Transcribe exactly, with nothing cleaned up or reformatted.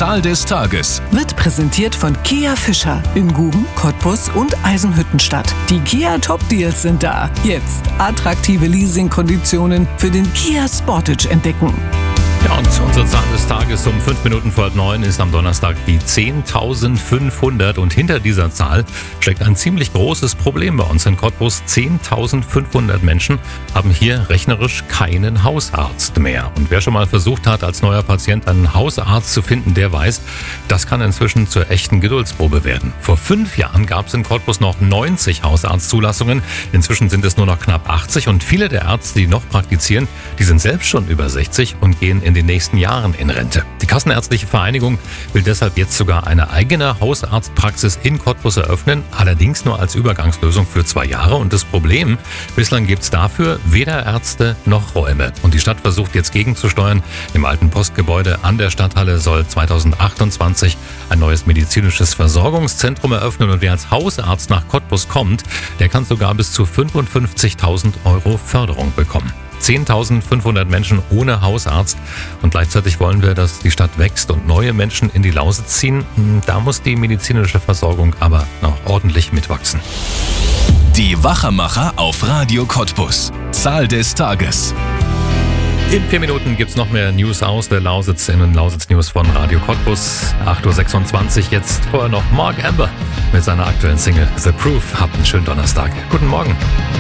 Zahl des Tages wird präsentiert von Kia Fischer in Guben, Cottbus und Eisenhüttenstadt. Die Kia Top Deals sind da. Jetzt attraktive Leasingkonditionen für den Kia Sportage entdecken. Ja, und unsere Zahl des Tages um fünf Minuten vor halb neun ist am Donnerstag die zehntausendfünfhundert. Und hinter dieser Zahl steckt ein ziemlich großes Problem bei uns in Cottbus. zehntausendfünfhundert Menschen haben hier rechnerisch keinen Hausarzt mehr. Und wer schon mal versucht hat, als neuer Patient einen Hausarzt zu finden, der weiß, das kann inzwischen zur echten Geduldsprobe werden. Vor fünf Jahren gab es in Cottbus noch neunzig Hausarztzulassungen. Inzwischen sind es nur noch knapp achtzig. Und viele der Ärzte, die noch praktizieren, die sind selbst schon über sechzig und gehen in in den nächsten Jahren in Rente. Die Kassenärztliche Vereinigung will deshalb jetzt sogar eine eigene Hausarztpraxis in Cottbus eröffnen, allerdings nur als Übergangslösung für zwei Jahre. Und das Problem, bislang gibt es dafür weder Ärzte noch Räume. Und die Stadt versucht jetzt gegenzusteuern. Im alten Postgebäude an der Stadthalle soll zweitausendachtundzwanzig ein neues medizinisches Versorgungszentrum eröffnen. Und wer als Hausarzt nach Cottbus kommt, der kann sogar bis zu fünfundfünfzigtausend Euro Förderung bekommen. zehntausendfünfhundert Menschen ohne Hausarzt und gleichzeitig wollen wir, dass die Stadt wächst und neue Menschen in die Lausitz ziehen. Da muss die medizinische Versorgung aber noch ordentlich mitwachsen. Die Wachermacher auf Radio Cottbus. Zahl des Tages. In vier Minuten gibt's noch mehr News aus der Lausitz in den Lausitz News von Radio Cottbus. acht Uhr sechsundzwanzig, jetzt vorher noch Mark Amber mit seiner aktuellen Single The Proof. Habt einen schönen Donnerstag. Guten Morgen.